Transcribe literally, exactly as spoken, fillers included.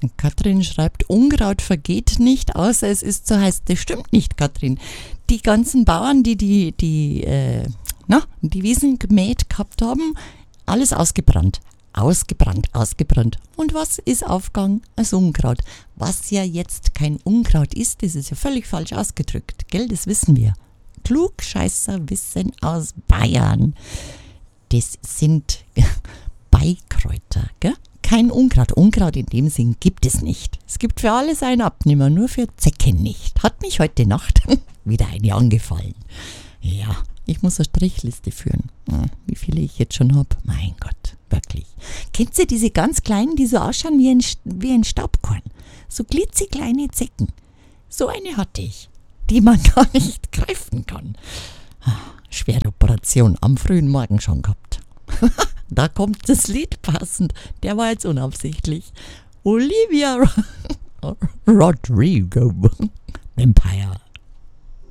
Katrin schreibt, Unkraut vergeht nicht, außer es ist zu heiß. Das stimmt nicht, Katrin. Die ganzen Bauern, die die, die, äh, na, die Wiesen gemäht gehabt haben, alles ausgebrannt. Ausgebrannt, ausgebrannt. Und was ist aufgegangen? Als Unkraut. Was ja jetzt kein Unkraut ist, das ist ja völlig falsch ausgedrückt. Gell, das wissen wir. Klugscheißer wissen aus Bayern. Das sind Beikräuter, gell? Kein Unkraut. Unkraut in dem Sinn gibt es nicht. Es gibt für alles einen Abnehmer, nur für Zecken nicht. Hat mich heute Nacht wieder eine angefallen. Ja, ich muss eine Strichliste führen. Wie viele ich jetzt schon habe. Mein Gott, wirklich. Kennt ihr diese ganz kleinen, die so ausschauen wie ein, wie ein Staubkorn? So klitzekleine Zecken. So eine hatte ich, die man gar nicht greifen kann. Schwere Operation am frühen Morgen schon gehabt. Da kommt das Lied passend. Der war jetzt unabsichtlich. Olivia Rodrigo. Vampire.